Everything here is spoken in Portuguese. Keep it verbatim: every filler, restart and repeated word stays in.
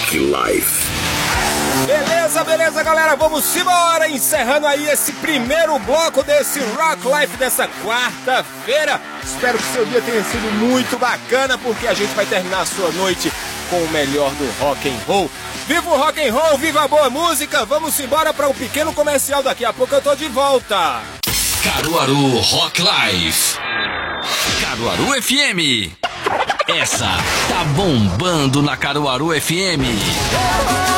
Rock Life. Beleza, beleza, galera, vamos embora, encerrando aí esse primeiro bloco desse Rock Life dessa quarta-feira. Espero que seu dia tenha sido muito bacana, porque a gente vai terminar a sua noite com o melhor do rock and roll. Viva o rock and roll, viva a boa música. Vamos embora para um pequeno comercial, daqui a pouco eu tô de volta. Caruaru Rock Life. Caruaru F M. Essa tá bombando na Caruaru F M.